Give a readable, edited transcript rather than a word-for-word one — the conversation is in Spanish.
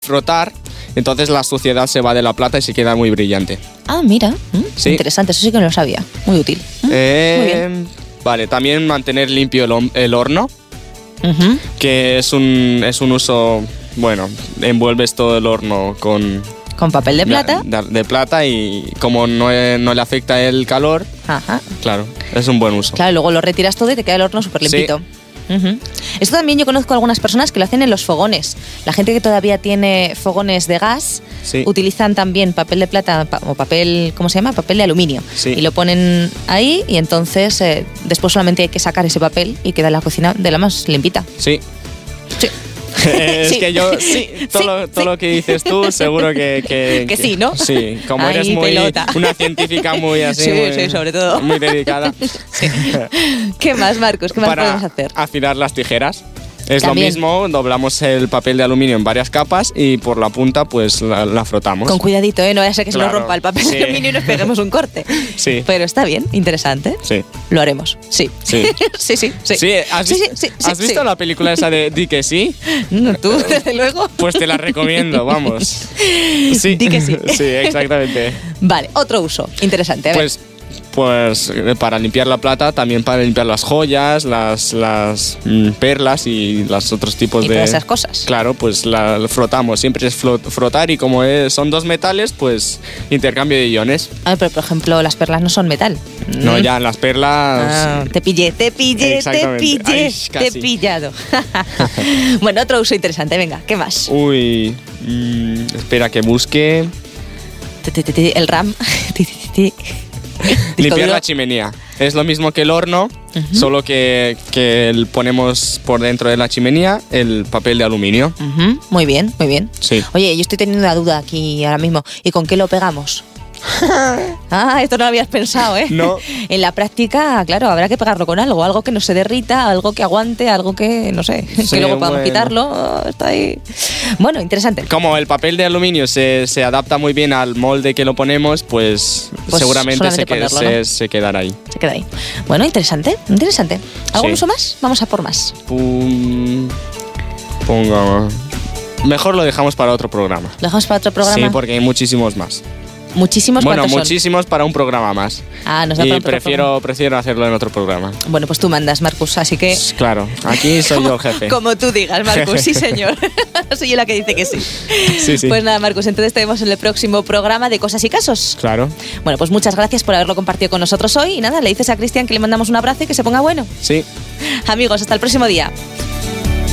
frotar, entonces la suciedad se va de la plata y se queda muy brillante. Ah, mira, Sí. interesante, eso sí que no lo sabía, muy útil. Muy bien. Vale, también mantener limpio el horno, Ujú. que es un uso, bueno, envuelves todo el horno con Con papel de plata. de plata y como no le afecta el calor, Ajá. claro, es un buen uso. Claro, luego lo retiras todo y te queda el horno súper limpito. Ujú. Esto también yo conozco a algunas personas que lo hacen en los fogones. La gente que todavía tiene fogones de gas Sí. utilizan también papel de plata o papel, ¿cómo se llama? Papel de aluminio. Sí. Y lo ponen ahí y entonces después solamente hay que sacar ese papel y queda la cocina de la más limpita. Sí. Sí. Es Sí. que yo, todo lo que dices tú, seguro que Que sí, ¿no? Sí, como Ahí, eres muy pelota. una científica muy así, Sí, muy, sí, sobre todo. muy dedicada. ¿Qué más, Marcos? ¿Qué más Para podemos hacer? afilar las tijeras. Es También. lo mismo, doblamos el papel de aluminio en varias capas y por la punta pues la frotamos. Con cuidadito, ¿eh? No vaya a ser que se Claro, nos rompa el papel sí. de aluminio y nos peguemos un corte. Sí. Pero está bien, interesante. Sí. Lo haremos, sí. Sí. sí, sí, sí. Sí, ¿has Sí, visto, sí, sí, ¿has sí, visto sí. la película esa de Di que sí? No, tú, desde luego. Pues te la recomiendo, vamos. Sí. Di que sí. Sí, exactamente. Vale, otro uso interesante. A ver. Pues para limpiar la plata, también para limpiar las joyas, las perlas y los otros tipos Y de... todas esas cosas. Claro, pues la frotamos, siempre es frotar y como son dos metales, pues intercambio de iones. A ver, pero por ejemplo, las perlas no son metal. No, ya las perlas... Ah, te pillé, te Exactamente. pillé, Ay, te he casi. pillado. Bueno, otro uso interesante, venga, ¿qué más? Uy, espera que busque... El RAM. Limpiar duro. la chimenea. Es lo mismo que el horno, solo que ponemos por dentro de la chimenea el papel de aluminio. Ujú, muy bien, muy bien. Sí. Oye, yo estoy teniendo una duda aquí ahora mismo. ¿Y con qué lo pegamos? Ah, esto no lo habías pensado, ¿eh? No. En la práctica, claro, habrá que pegarlo con algo que no se derrita, algo que aguante, algo que, no sé, Sí, que luego podamos bueno. quitarlo. Está ahí. Bueno, interesante. Como el papel de aluminio se adapta muy bien al molde que lo ponemos, pues seguramente solamente ponerlo, ¿no? se quedará ahí. Se queda ahí. Bueno, interesante, interesante. ¿Algún Sí. uso más? Vamos a por más. Mejor lo dejamos para otro programa. ¿Lo dejamos para otro programa? Sí, porque hay muchísimos más. Muchísimos, Bueno, ¿cuántos son? muchísimos para un programa más. Ah, nos da para Y otro programa. prefiero hacerlo en otro programa. Bueno, pues tú mandas, Marcus, así que... Claro, aquí soy yo el jefe. Como tú digas, Marcus, sí señor. Soy yo la que dice que sí. Sí, sí. Pues nada, Marcus, entonces te vemos en el próximo programa de Cosas y Casos. Claro, Bueno, pues muchas gracias por haberlo compartido con nosotros hoy. Y nada, le dices a Cristian que le mandamos un abrazo y que se ponga bueno. sí. Amigos, hasta el próximo día.